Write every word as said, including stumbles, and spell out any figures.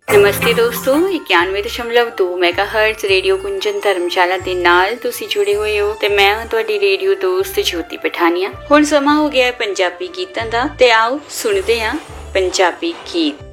नमस्ते दोस्तों, इक्यानवे दशमलव दो मैगाहर्ट्ज रेडियो कुंजन धर्मशाला ਦੇ ਨਾਲ ਤੁਸੀਂ ਜੁੜੇ ਹੋਏ ਹੋ ਤੇ ਮੈਂ ਹਾਂ ਤੁਹਾਡੀ ਰੇਡੀਓ ਦੋਸਤ ਜੋਤੀ ਪਠਾਨੀਆ। ਹੁਣ ਸਮਾਂ ਹੋ ਗਿਆ ਹੈ ਪੰਜਾਬੀ ਗੀਤਾਂ ਦਾ ਤੇ ਆਓ ਸੁਣਦੇ ਹਾਂ ਪੰਜਾਬੀ ਗੀਤ।